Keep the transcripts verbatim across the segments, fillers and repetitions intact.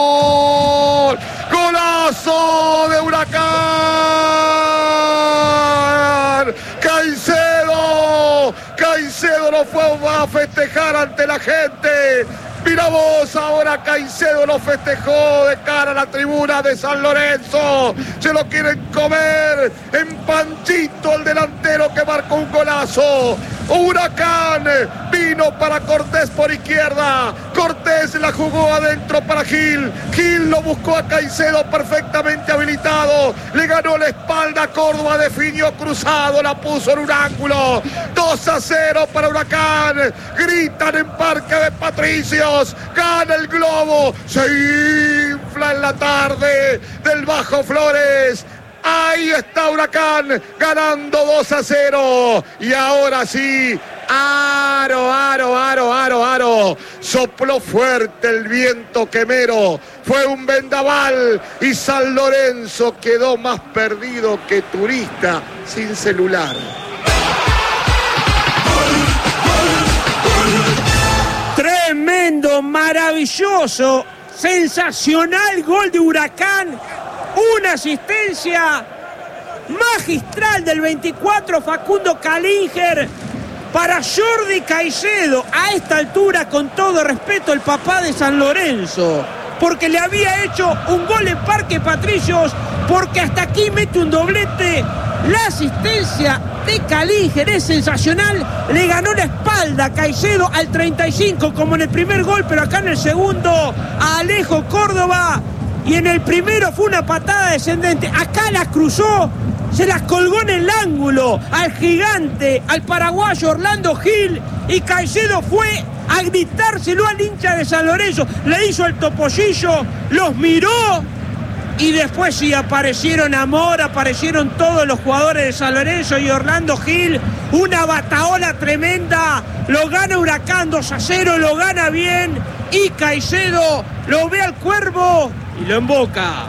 ¡Golazo de Huracán! ¡Caicedo! ¡Caicedo no fue a festejar ante la gente! Mira vos, ahora Caicedo lo festejó de cara a la tribuna de San Lorenzo. Se lo quieren comer en Panchito, el delantero que marcó un golazo. Huracán vino para Cortés por izquierda. Cortés la jugó adentro para Gil. Gil lo buscó a Caicedo perfectamente habilitado. Le ganó la espalda a Córdoba, definió cruzado, la puso en un ángulo. dos a cero para Huracán. Gritan en Parque de Patricios. Gana el globo. Se infla en la tarde del Bajo Flores. Ahí está Huracán ganando dos a cero. Y ahora sí, aro, aro, aro, aro, aro. Sopló fuerte el viento quemero. Fue un vendaval y San Lorenzo quedó más perdido que turista sin celular. Tremendo, maravilloso, sensacional gol de Huracán. Una asistencia magistral del veinticuatro, Facundo Calinger, para Jordi Caicedo. A esta altura, con todo respeto, el papá de San Lorenzo, porque le había hecho un gol en Parque Patricios, porque hasta aquí mete un doblete. La asistencia de Calinger es sensacional. Le ganó la espalda a Caicedo al treinta y cinco, como en el primer gol, pero acá en el segundo a Alejo Córdoba. Y en el primero fue una patada descendente. Acá las cruzó, se las colgó en el ángulo al gigante, al paraguayo Orlando Gil. Y Caicedo fue a gritárselo al hincha de San Lorenzo. Le hizo el topollillo, los miró. Y después sí aparecieron Amor, aparecieron todos los jugadores de San Lorenzo y Orlando Gil. Una bataola tremenda. Lo gana Huracán dos a cero, lo gana bien. Y Caicedo lo ve al Cuervo y lo emboca.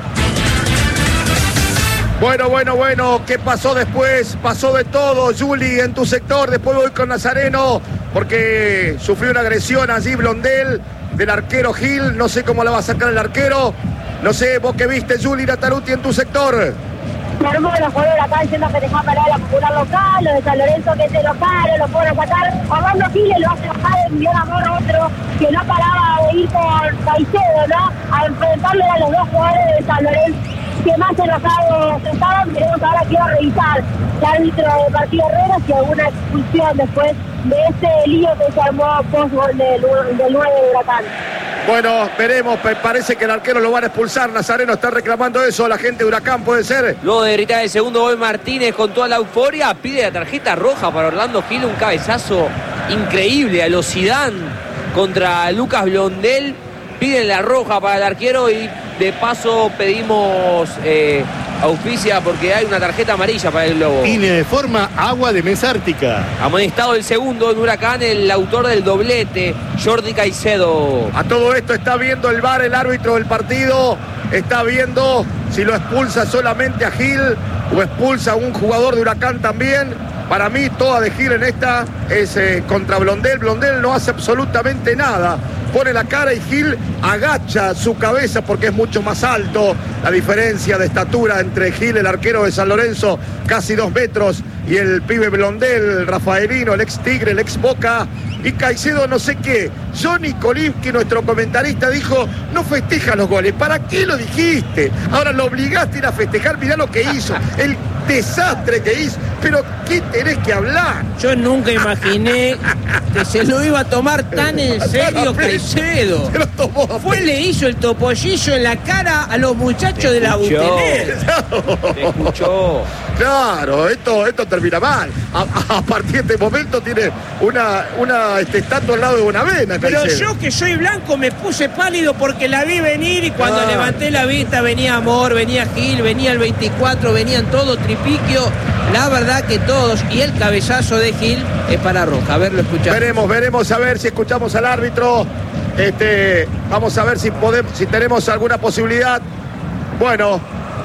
Bueno, bueno, bueno, ¿qué pasó después? Pasó de todo, Juli, en tu sector. Después voy con Nazareno, porque sufrió una agresión allí Blondel del arquero Gil. No sé cómo la va a sacar el arquero. No sé, vos que viste, Juli Nataruti, en tu sector. Se armó los jugadores acá diciendo que dejaba parar a la popular local, los de San Lorenzo que se lo paren, lo pueden sacar. Orlando Giles lo hace bajar, envió a Amor a otro que no paraba de ir con Caicedo, ¿no? A enfrentarle a los dos jugadores de San Lorenzo que más enojados estaban. Queremos ahora que va a revisar el árbitro de partido Herrera si alguna expulsión después de ese lío que se armó post-gol del, del nueve de Huracán. Bueno, veremos, parece que el arquero lo van a expulsar. Nazareno está reclamando eso, la gente de Huracán, ¿puede ser? Luego de gritar el segundo gol, Martínez con toda la euforia pide la tarjeta roja para Orlando Gil, un cabezazo increíble a lo Zidane contra Lucas Blondel. Piden la roja para el arquero y de paso pedimos eh, auspicia porque hay una tarjeta amarilla para el Globo. Tiene de forma agua de mesártica. Amonestado el segundo en Huracán, el autor del doblete, Jordi Caicedo. A todo esto está viendo el V A R, el árbitro del partido. Está viendo si lo expulsa solamente a Gil o expulsa a un jugador de Huracán también. Para mí, toda de Gil en esta es eh, contra Blondel. Blondel no hace absolutamente nada. Pone la cara y Gil agacha su cabeza porque es mucho más alto. La diferencia de estatura entre Gil, el arquero de San Lorenzo, casi dos metros, y el pibe Blondel, el rafaelino, el ex Tigre, el ex Boca. Y Caicedo no sé qué. Johnny Kolimski, nuestro comentarista, dijo, no festeja los goles. ¿Para qué lo dijiste? Ahora lo obligaste a ir a festejar, mirá lo que hizo. El desastre que hizo. Pero ¿qué tenés que hablar? Yo nunca imaginé que se lo iba a tomar tan en serio Caicedo. Se lo tomó. Fue, le hizo el topollillo en la cara a los muchachos de la Buteler. Te escuchó. Claro, esto, esto termina mal. A, a partir de este momento tiene una, una este, estatua al lado de Bonavena. Pero Caicedo. yo que soy blanco me puse pálido porque la vi venir y cuando ah. levanté la vista venía Amor, venía Gil, venía el veinticuatro, venían todos Tripiquio. La verdad que todos, y el cabezazo de Gil es para roja. A ver, lo escuchamos. Veremos, veremos a ver si escuchamos al árbitro. Este, vamos a ver si podemos, si tenemos alguna posibilidad. Bueno.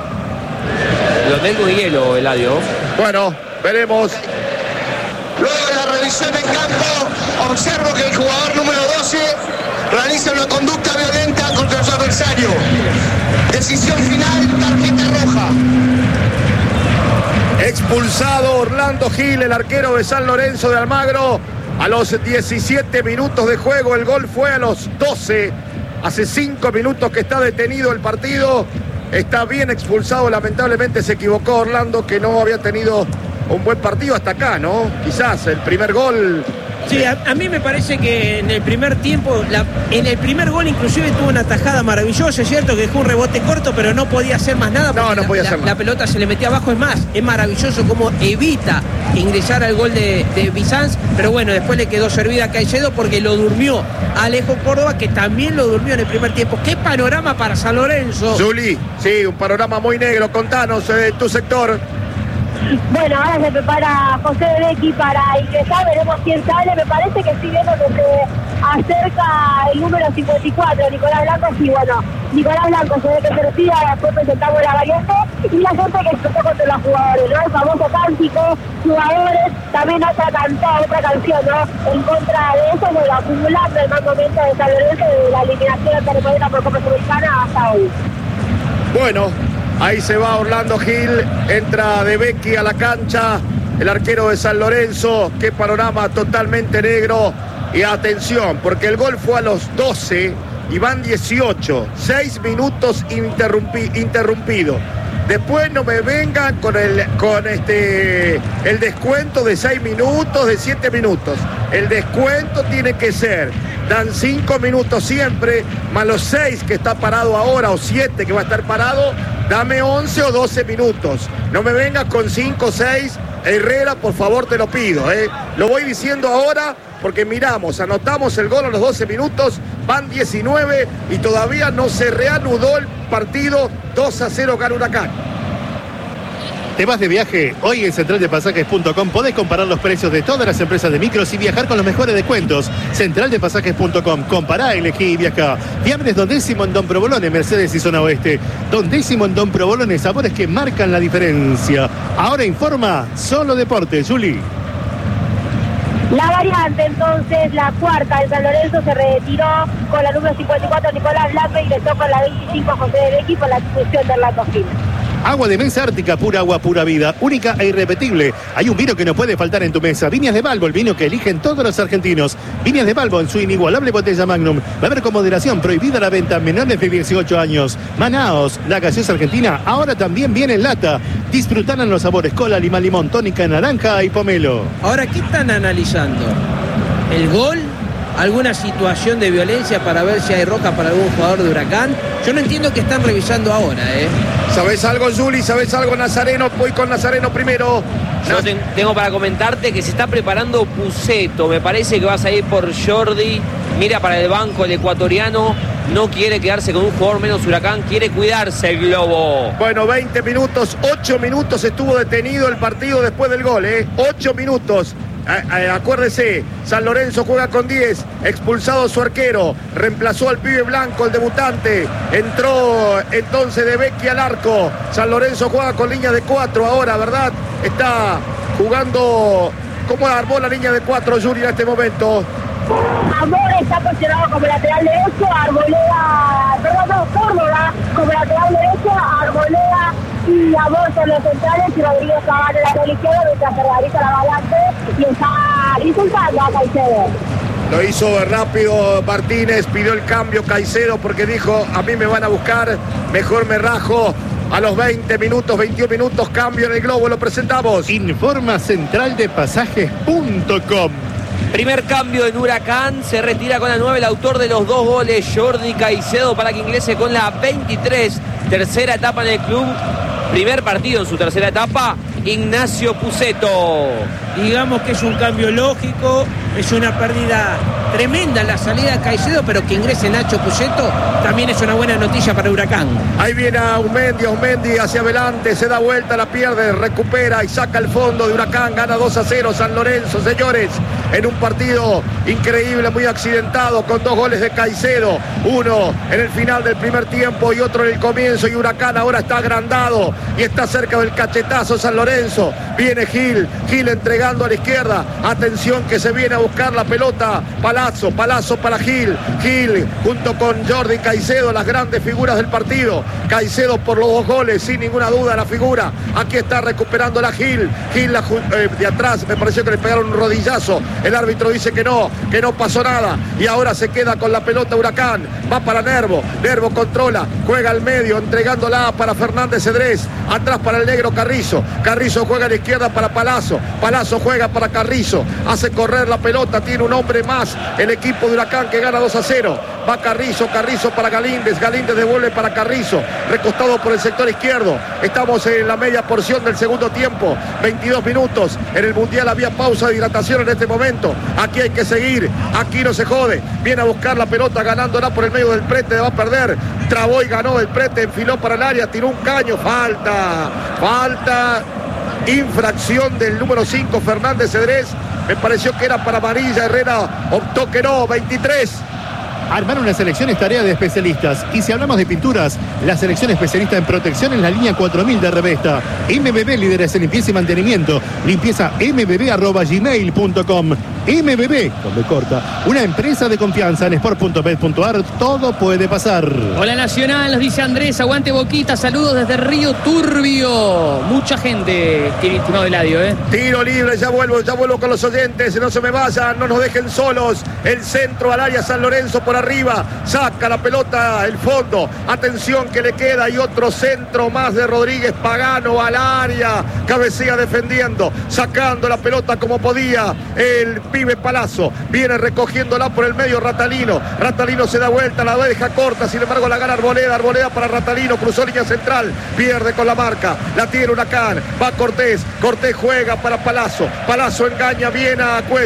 Blondel con hielo, Eladio. Bueno, veremos. Luego de la revisión en campo, observo que el jugador número doce realiza una conducta violenta contra su adversario. Decisión final, tarjeta roja. Expulsado Orlando Gil, el arquero de San Lorenzo de Almagro. A los diecisiete minutos de juego, el gol fue a los doce. Hace cinco minutos que está detenido el partido. Está bien expulsado, lamentablemente se equivocó Orlando, que no había tenido un buen partido hasta acá, ¿no? Quizás el primer gol. Sí, a, a mí me parece que en el primer tiempo, la, en el primer gol inclusive tuvo una tajada maravillosa, es cierto que dejó un rebote corto, pero no podía hacer más nada. No, no la, podía la, hacer más. La pelota se le metía abajo, es más, es maravilloso cómo evita ingresar al gol de, de Bizanz, pero bueno, después le quedó servida a Caicedo porque lo durmió a Alejo Córdoba, que también lo durmió en el primer tiempo. ¡Qué panorama para San Lorenzo! Zuli, sí, un panorama muy negro. Contanos de eh, tu sector. Bueno, ahora se prepara José de Becchi para ingresar, veremos quién sale. Me parece que sí, viendo que se acerca el número cincuenta y cuatro, Nicolás Blanco. Sí, bueno, Nicolás Blanco se ve que se retira, después presentamos la variante y la gente que explotó contra los jugadores, ¿no? El famoso cántico, jugadores, también otra cantada, otra canción, ¿no? En contra de eso, bueno, acumulando el mal momento de San Lorenzo de la eliminación anterior por Copa Sudamericana hasta hoy. Bueno, ahí se va Orlando Gil, entra De Becchi a la cancha, el arquero de San Lorenzo. Qué panorama totalmente negro. Y atención, porque el gol fue a los doce y van dieciocho, seis minutos interrumpi, interrumpido. Después no me vengan con el con este el descuento de seis minutos, de siete minutos. El descuento tiene que ser, dan cinco minutos siempre, más los seis que está parado ahora, o siete que va a estar parado, dame once o doce minutos. No me vengas con cinco o seis, Herrera, por favor, te lo pido. ¿eh? Lo voy diciendo ahora porque miramos, anotamos el gol a los doce minutos, van diecinueve y todavía no se reanudó el partido. Dos a cero gana Huracán. ¿Te vas de viaje? Hoy en central de pasajes punto com podés comparar los precios de todas las empresas de micros y viajar con los mejores descuentos. central de pasajes punto com. Compará, elegí y viajá. Fiambres Don Décimo en Don Provolone, Mercedes y Zona Oeste. Don Décimo en Don Provolone, sabores que marcan la diferencia. Ahora informa Solo Deporte, Juli. La variante, entonces, la cuarta de San Lorenzo se retiró con la número cincuenta y cuatro, Nicolás Blanco, y ingresó con la veinticinco, José de Becchi, por la expulsión de Orlando Gil. Agua de Mesa Ártica, pura agua, pura vida, única e irrepetible. Hay un vino que no puede faltar en tu mesa. Viñas de Balbo, el vino que eligen todos los argentinos. Viñas de Balbo en su inigualable botella Magnum. Va a haber con moderación, prohibida la venta a menores de dieciocho años. Manaos, la gaseosa argentina, ahora también viene en lata. Disfrutarán los sabores cola, lima, limón, tónica, naranja y pomelo. Ahora, ¿qué están analizando? ¿El gol? ¿Alguna situación de violencia para ver si hay roja para algún jugador de Huracán? Yo no entiendo qué están revisando ahora, ¿eh? ¿Sabés algo, Juli? ¿Sabés algo, Nazareno? Voy con Nazareno primero. Yo ten, tengo para comentarte que se está preparando Puceto. Me parece que vas a ir por Jordi. Mira para el banco el ecuatoriano. No quiere quedarse con un jugador menos Huracán. Quiere cuidarse el globo. Bueno, veinte minutos, ocho minutos estuvo detenido el partido después del gol, ¿eh? ocho minutos. Acuérdese, San Lorenzo juega con diez, expulsado su arquero, reemplazó al pibe Blanco, el debutante, entró entonces De Becchi al arco. San Lorenzo juega con línea de cuatro ahora, ¿verdad? Está jugando, ¿cómo armó la línea de cuatro, Yuri, en este momento? Amor está posicionado como lateral derecho, Arboleda, perdón, no, Córdoba como lateral derecho, Arboleda y Amor son los centrales y Rodrigo Cabal en la lateral izquierda, mientras se realiza la variante y está insultando a Caicedo. Lo hizo rápido Martínez, pidió el cambio Caicedo porque dijo, a mí me van a buscar, mejor me rajo. A los veinte minutos, veintiún minutos, cambio en el globo, lo presentamos. Informa central de pasajes punto com. Primer cambio en Huracán, se retira con la nueve el autor de los dos goles, Jordi Caicedo, para que ingrese con la veintitrés, tercera etapa en el club, primer partido en su tercera etapa, Ignacio Puceto. Digamos que es un cambio lógico, es una pérdida tremenda la salida de Caicedo, pero que ingrese Nacho Puceto también es una buena noticia para Huracán. Ahí viene Aumendi, Aumendi hacia adelante, se da vuelta, la pierde, recupera y saca el fondo de Huracán, gana dos a cero San Lorenzo, señores, en un partido increíble, muy accidentado, con dos goles de Caicedo, uno en el final del primer tiempo y otro en el comienzo, y Huracán ahora está agrandado y está cerca del cachetazo San Lorenzo. Viene Gil, Gil entregado jugando a la izquierda. Atención que se viene a buscar la pelota. Palazzo, Palazzo para Gil. Gil junto con Jordi Caicedo, las grandes figuras del partido. Caicedo por los dos goles, sin ninguna duda la figura. Aquí está recuperando la Gil. Gil la, eh, de atrás, me pareció que le pegaron un rodillazo. El árbitro dice que no, que no pasó nada. Y ahora se queda con la pelota Huracán. Va para Nervo. Nervo controla, juega al medio, entregándola para Fernández Cedrés. Atrás para el negro Carrizo. Carrizo juega a la izquierda para Palazzo. Palazzo juega para Carrizo. Hace correr la pelota, tiene un hombre más. El equipo de Huracán que gana dos a cero. Va Carrizo, Carrizo para Galíndez. Galíndez devuelve para Carrizo. Recostado por el sector izquierdo. Estamos en la media porción del segundo tiempo. veintidós minutos. En el Mundial había pausa de hidratación en este momento. Aquí hay que seguir. Aquí no se jode. Viene a buscar la pelota ganándola por el medio del Prete. Va a perder. Trabó y ganó el Prete. Enfiló para el área. Tiró un caño. Falta. Falta. Infracción del número cinco, Fernández Cedrés. Me pareció que era para amarilla. Herrera optó que no. veintitrés. Armar una selección es tarea de especialistas. Y si hablamos de pinturas, la selección especialista en protección es la línea cuatro mil de Revesta. M B B, líderes en limpieza y mantenimiento. Limpieza m b b arroba gmail punto com. M B B, donde corta, una empresa de confianza. En sport punto bet punto a r. Todo puede pasar. Hola Nacional, nos dice Andrés, aguante Boquita, saludos desde Río Turbio. Mucha gente, estimado Eladio, ¿eh? Tiro libre, ya vuelvo, ya vuelvo con los oyentes, no se me vayan, no nos dejen solos. El centro al área San Lorenzo por arriba, saca la pelota, el fondo, atención que le queda, y otro centro más de Rodríguez Pagano al área, cabecea defendiendo, sacando la pelota como podía, el pibe Palazzo, viene recogiéndola por el medio Ratalino, Ratalino se da vuelta, la deja corta, sin embargo la gana Arboleda, Arboleda para Ratalino, cruzó línea central, pierde con la marca, la tiene Huracán, va Cortés, Cortés juega para Palazzo, Palazzo engaña bien a Cuello.